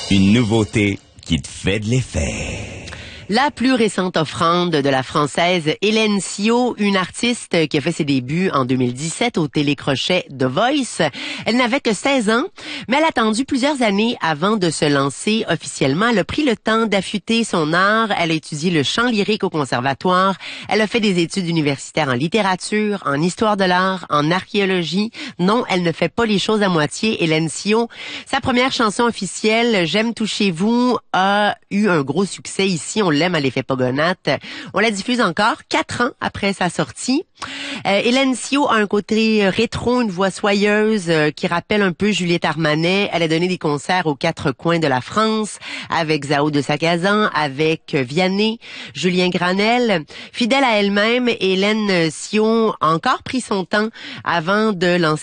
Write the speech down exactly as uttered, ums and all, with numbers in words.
Une nouveauté qui te fait de l'effet. La plus récente offrande de la Française Hélène Sio, une artiste qui a fait ses débuts en deux mille dix-sept au télécrochet The Voice. Elle n'avait que seize ans, mais elle a attendu plusieurs années avant de se lancer officiellement. Elle a pris le temps d'affûter son art. Elle a étudié le chant lyrique au conservatoire. Elle a fait des études universitaires en littérature, en histoire de l'art, en archéologie. Non, elle ne fait pas les choses à moitié. Hélène Sio, sa première chanson officielle, J'aime toucher vous, a eu un gros succès ici. On l'aime à l'effet Pogonate. On la diffuse encore quatre ans après sa sortie. Euh, Hélène Sio a un côté rétro, une voix soyeuse euh, qui rappelle un peu Juliette Armanet. Elle a donné des concerts aux quatre coins de la France avec Zao de Sagazan, avec Vianney, Julien Granel. Fidèle à elle-même, Hélène Sio a encore pris son temps avant de lancer